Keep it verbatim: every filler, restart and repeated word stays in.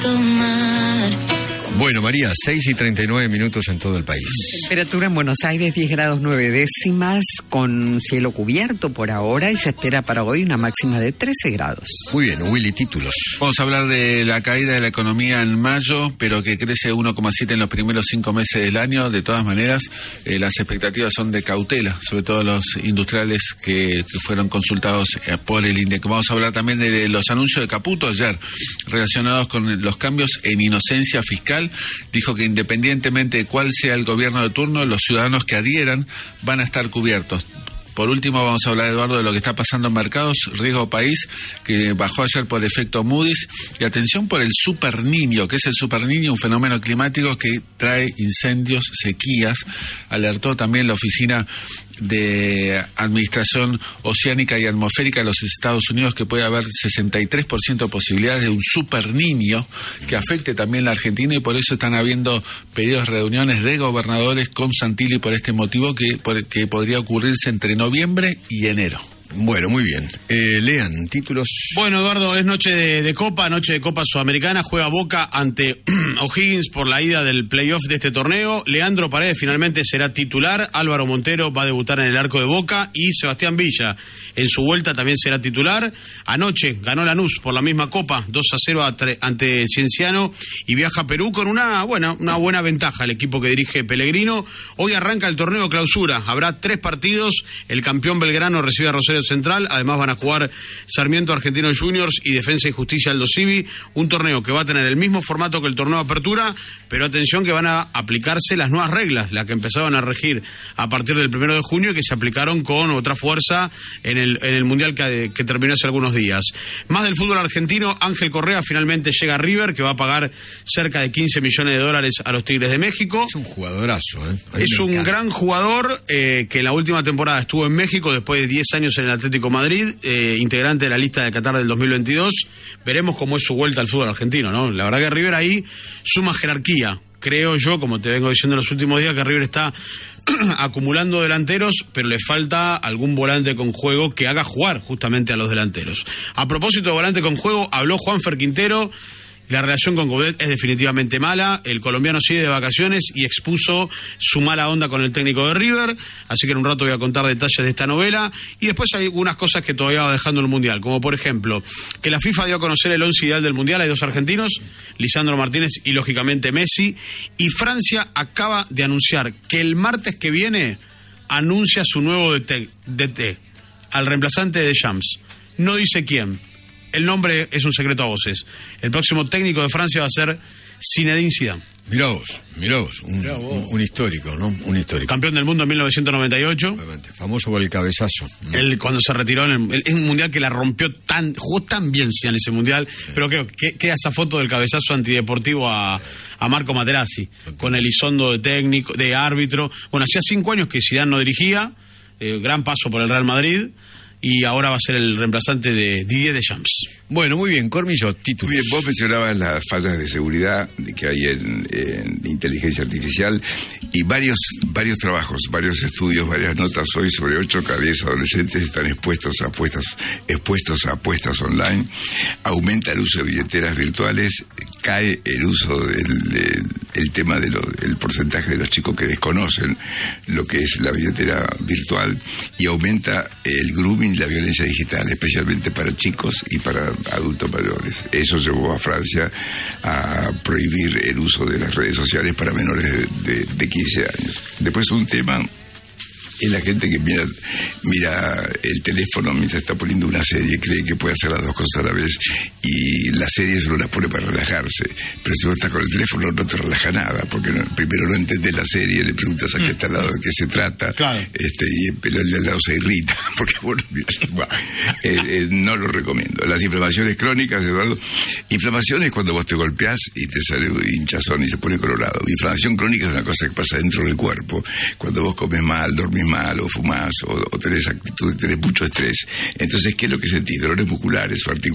tomar. Bueno, María, seis y treinta y nueve minutos en todo el país. Temperatura en Buenos Aires diez grados nueve décimas, con cielo cubierto por ahora, y se espera para hoy una máxima de trece grados. Muy bien, Willy, títulos. Vamos a hablar de la caída de la economía en mayo, pero que crece uno coma siete en los primeros cinco meses del año. De todas maneras, eh, las expectativas son de cautela, sobre todo los industriales que, que fueron consultados eh, por el INDEC. Vamos a hablar también de, de los anuncios de Caputo ayer, relacionados con los cambios en inocencia fiscal. Dijo que independientemente de cuál sea el gobierno de turno, los ciudadanos que adhieran van a estar cubiertos. Por último, vamos a hablar, Eduardo, de lo que está pasando en mercados, riesgo país, que bajó ayer por efecto Moody's, y atención por el Super Niño, que es el Super Niño, un fenómeno climático que trae incendios, sequías. Alertó también la Oficina de Administración Oceánica y Atmosférica de los Estados Unidos que puede haber sesenta y tres por ciento de posibilidades de un Super Niño que afecte también la Argentina, y por eso están habiendo pedidos de reuniones de gobernadores con Santilli por este motivo que, por, que podría ocurrirse entre noviembre y enero. Bueno, muy bien. Eh, lean, títulos. Bueno, Eduardo, es noche de, de Copa, noche de Copa Sudamericana. Juega Boca ante O'Higgins por la ida del playoff de este torneo. Leandro Paredes finalmente será titular. Álvaro Montero va a debutar en el arco de Boca. Y Sebastián Villa, en su vuelta, también será titular. Anoche ganó Lanús por la misma Copa, dos a cero ante Cienciano. Y viaja a Perú con una buena, una buena ventaja el equipo que dirige Pellegrino. Hoy arranca el torneo clausura. Habrá tres partidos. El campeón Belgrano recibe a Rosario Central, además van a jugar Sarmiento Argentinos Juniors y Defensa y Justicia Aldo Civi, un torneo que va a tener el mismo formato que el torneo de apertura, pero atención que van a aplicarse las nuevas reglas, las que empezaban a regir a partir del primero de junio y que se aplicaron con otra fuerza en el, en el Mundial que, que terminó hace algunos días. Más del fútbol argentino, Ángel Correa finalmente llega a River, que va a pagar cerca de quince millones de dólares a los Tigres de México. Es un jugadorazo, ¿eh? Es un encanta. gran jugador eh, que en la última temporada estuvo en México después de diez años en el Atlético Madrid, eh, integrante de la lista de Qatar del dos mil veintidós. Veremos cómo es su vuelta al fútbol argentino, ¿no? La verdad que River ahí suma jerarquía. Creo yo, como te vengo diciendo en los últimos días, que River está acumulando delanteros, pero le falta algún volante con juego que haga jugar justamente a los delanteros. A propósito de volante con juego, habló Juanfer Quintero. La relación con Coudet es definitivamente mala. El colombiano sigue de vacaciones y expuso su mala onda con el técnico de River. Así que en un rato voy a contar detalles de esta novela. Y después hay algunas cosas que todavía va dejando el Mundial. Como por ejemplo, que la FIFA dio a conocer el once ideal del Mundial. Hay dos argentinos, Lisandro Martínez y lógicamente Messi. Y Francia acaba de anunciar que el martes que viene anuncia su nuevo D T, al reemplazante de Deschamps. No dice quién. El nombre es un secreto a voces. El próximo técnico de Francia va a ser Zinedine Zidane. Mirá vos, mirá vos, un, mirá vos. Un, un histórico, ¿no? Un histórico. Campeón del mundo en mil novecientos noventa y ocho. Obviamente, famoso por el cabezazo, ¿no? Él cuando se retiró, en el, es un mundial que la rompió tan, jugó tan bien Zidane ese mundial, sí. Pero que, que queda esa foto del cabezazo antideportivo a, a Marco Materazzi, okay, con Elizondo de técnico, de árbitro. Bueno, hacía cinco años que Zidane no dirigía, eh, gran paso por el Real Madrid. Y ahora va a ser el reemplazante de Didier Deschamps. Bueno, muy bien, Cormillo, títulos. Muy bien, vos mencionabas las fallas de seguridad que hay en, en inteligencia artificial y varios varios trabajos, varios estudios, varias notas hoy sobre ocho cada diez adolescentes están expuestos a apuestas, expuestos a apuestas online. Aumenta el uso de billeteras virtuales, cae el uso del, del el tema del de porcentaje de los chicos que desconocen lo que es la billetera virtual, y aumenta el grooming y la violencia digital, especialmente para chicos y para adultos mayores. Eso llevó a Francia a prohibir el uso de las redes sociales para menores de, de, de quince años. Después un tema es la gente que mira, mira el teléfono mientras está poniendo una serie, cree que puede hacer las dos cosas a la vez, y la serie solo la pone para relajarse, pero si vos estás con el teléfono no te relaja nada, porque no, primero no entendés la serie, le preguntas a qué está al lado de qué se trata, claro. este y el de al lado se irrita, porque bueno, bueno, eh, eh, no lo recomiendo. Las inflamaciones crónicas, Eduardo, inflamación es cuando vos te golpeás y te sale hinchazón y se pone colorado. Inflamación crónica es una cosa que pasa dentro del cuerpo, cuando vos comes mal, dormís mal, o fumás, o, o tenés actitud, tenés mucho estrés. Entonces, ¿qué es lo que sentís? Dolores musculares o articulares.